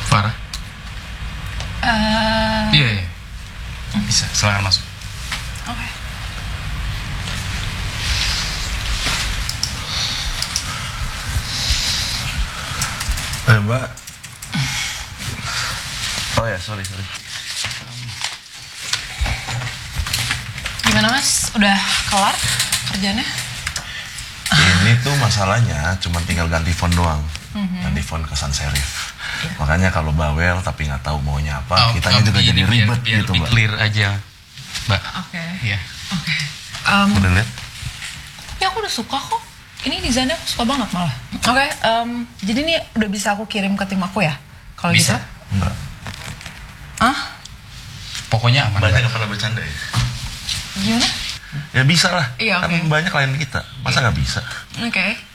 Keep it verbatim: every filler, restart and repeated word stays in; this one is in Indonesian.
Farah? Uh... Iya, iya. Bisa, silakan masuk. Oke. Okay. Eh, Mbak. Oh ya, sorry, sorry. Gimana Mas? Udah kelar kerjanya? Ini tuh masalahnya cuma tinggal ganti font doang. Mm-hmm. Ganti font ke sans serif. Yeah. Makanya kalau bawel tapi nggak tahu maunya apa, oh, kitanya juga jadi ribet biar, gitu, biar Mbak. Clear aja, Mbak. Oke. Okay. Iya. Oke. Okay. Um, udah lihat? Ya aku udah suka kok. Ini desainnya aku suka banget malah. Oke. Okay, um, jadi ini udah bisa aku kirim ke tim aku ya? Kalau gitu? Enggak. Ah? Pokoknya aman. Banyak nggak pernah bercanda ya? Gimana? Ya bisa lah. Iya, okay. Kan banyak klien kita. Masa nggak bisa? Oke. Okay.